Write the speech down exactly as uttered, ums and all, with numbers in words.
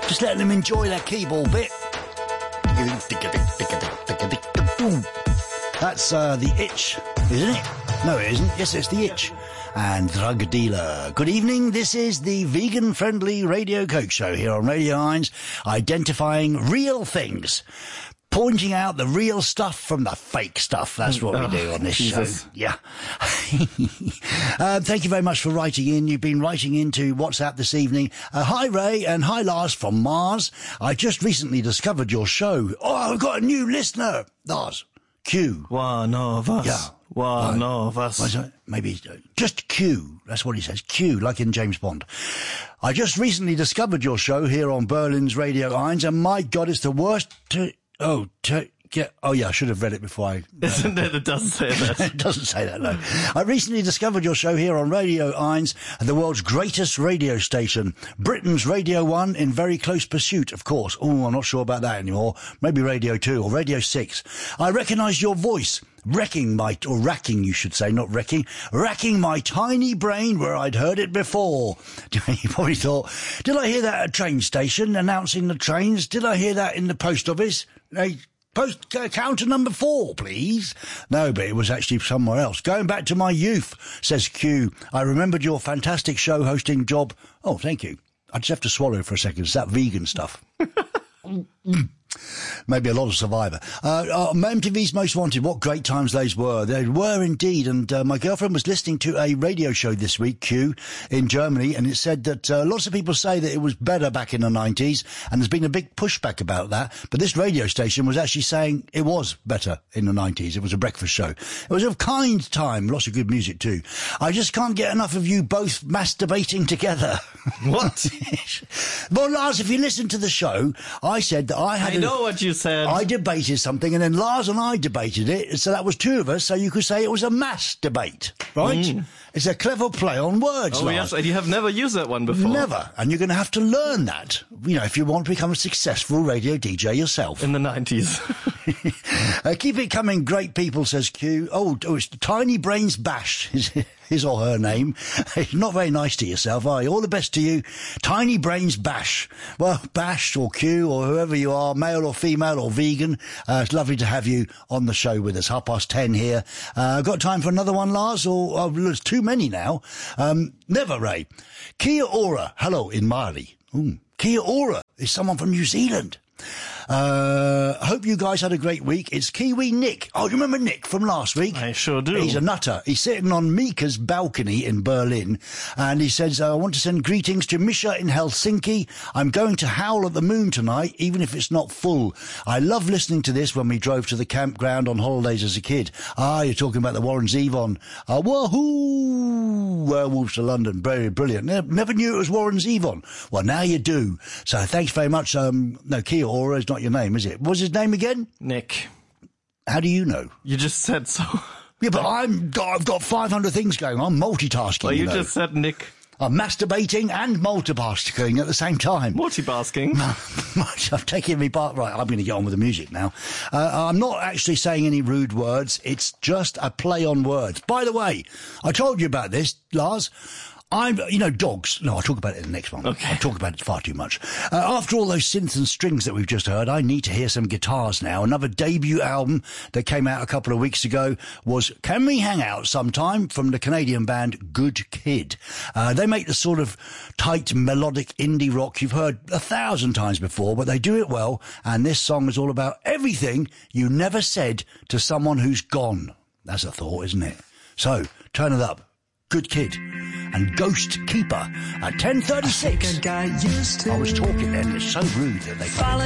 Just letting them enjoy that keyboard bit. That's uh, The Itch, isn't it? No, it isn't. Yes, it's The Itch. And Drug Dealer. Good evening. This is the vegan-friendly Radio Coke Show here on Radio Hines, identifying real things. Pointing out the real stuff from the fake stuff. That's what oh, we do on this Jesus. show. Yeah. uh, thank you very much for writing in. You've been writing into WhatsApp this evening. Uh, hi, Ray, and hi, Lars from Mars. I just recently discovered your show. Oh, I've got a new listener. Lars. Q. One of us. Yeah. One uh, of us. Maybe just Q. That's what he says. Q, like in James Bond. I just recently discovered your show here on Berlin's Radio Hines, and my God, it's the worst to... Oh, to, yeah, oh yeah, I should have read it before I... Uh, Isn't it? It doesn't say that. It doesn't say that, no. I recently discovered your show here on Radio Hines, the world's greatest radio station. Britain's Radio one in very close pursuit, of course. Oh, I'm not sure about that anymore. Maybe Radio two or Radio six. I recognised your voice. Wrecking my, or racking you should say, not wrecking, racking my tiny brain where I'd heard it before. You probably thought, did I hear that at a train station announcing the trains? Did I hear that in the post office? Hey, post uh, counter number four, please. No, but it was actually somewhere else. Going back to my youth, says Q. I remembered your fantastic show hosting job. Oh, thank you. I just have to swallow for a second. It's that vegan stuff. Maybe a lot of Survivor. Uh, uh, M T V's Most Wanted, what great times those were. They were indeed, and uh, my girlfriend was listening to a radio show this week, Q, in Germany, and it said that uh, lots of people say that it was better back in the nineties, and there's been a big pushback about that, but this radio station was actually saying it was better in the nineties. It was a breakfast show. It was a kind time, lots of good music too. I just can't get enough of you both masturbating together. What? Well, Lars, if you listen to the show, I said that I had... I know what you said. I debated something, and then Lars and I debated it, so that was two of us, so you could say it was a mass debate, right? Mm. It's a clever play on words, Oh, Lars. yes, and you have never used that one before. Never, and you're going to have to learn that, you know, if you want to become a successful radio D J yourself. In the nineties. uh, keep it coming, great people, says Q. Oh, oh it's Tiny Brains Bash, is his or her name. Not very nice to yourself, are you? All the best to you. Tiny Brains Bash. Well, Bash or Q or whoever you are, male or female or vegan, uh, it's lovely to have you on the show with us. Half past ten here. Uh, got time for another one, Lars? Or oh, there's too many now. Um, never, Ray. Kia ora. Hello, in Mali. Ooh. Kia ora is someone from New Zealand. Uh, hope you guys had a great week. It's Kiwi Nick. Oh, you remember Nick from last week? I sure do. He's a nutter. He's sitting on Mika's balcony in Berlin, and he says, I want to send greetings to Misha in Helsinki. I'm going to howl at the moon tonight, even if it's not full. I love listening to this when we drove to the campground on holidays as a kid. Ah, you're talking about the Warren Zevon. Uh, wahoo! Werewolves to London. Very brilliant. Never, never knew it was Warren Zevon. Well, now you do. So thanks very much. Um, no, Kia ora is not your name, is it? What's his name again? Nick. How do you know? You just said so. Yeah, but I'm, I've got five hundred things going on, multitasking. Well, you, you know. just said Nick. I'm masturbating and multitasking at the same time. Multitasking? I've taken me part. Right, I'm going to get on with the music now. Uh, I'm not actually saying any rude words. It's just a play on words. By the way, I told you about this, Lars. I'm, you know, dogs. No, I'll talk about it in the next one. Okay. I'll talk about it far too much. Uh, after all those synths and strings that we've just heard, I need to hear some guitars now. Another debut album that came out a couple of weeks ago was Can We Hang Out Sometime from the Canadian band Good Kid. Uh, they make the sort of tight, melodic indie rock you've heard a thousand times before, but they do it well. And this song is all about everything you never said to someone who's gone. That's a thought, isn't it? So, turn it up. Good Kid and Ghost Keeper at ten thirty-six. I, I, I was talking then, it's so rude that they